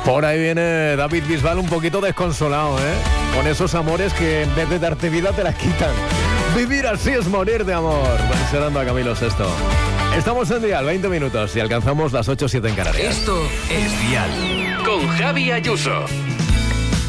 Por ahí viene David Bisbal un poquito desconsolado, ¿eh? Con esos amores que en vez de darte vida te la quitan. Vivir así es morir de amor. Versionando a Camilo Sesto. Estamos en Dial, 20 minutos y alcanzamos las 8:07 en Canarias. Esto es Dial con Javi Ayuso.